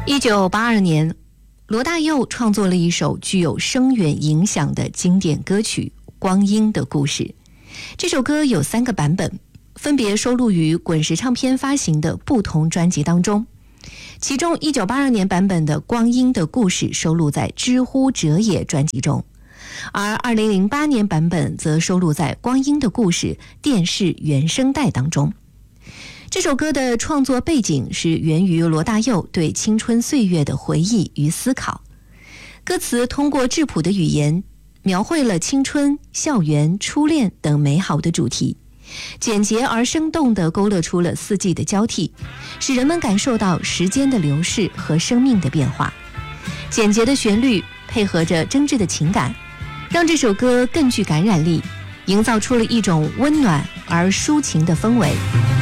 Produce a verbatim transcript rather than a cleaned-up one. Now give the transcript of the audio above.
一九八二年，罗大佑创作了一首具有深远影响的经典歌曲《光阴的故事》。这首歌有三个版本，分别收录于滚石唱片发行的不同专辑当中。其中一九八二年版本的《光阴的故事》收录在《知乎者也》专辑中，而二零零八年版本则收录在《光阴的故事》电视原声带当中。这首歌的创作背景是源于罗大佑对青春岁月的回忆与思考，歌词通过质朴的语言描绘了青春、校园、初恋等美好的主题，简洁而生动地勾勒出了四季的交替，使人们感受到时间的流逝和生命的变化。简洁的旋律配合着真挚的情感，让这首歌更具感染力，营造出了一种温暖而抒情的氛围。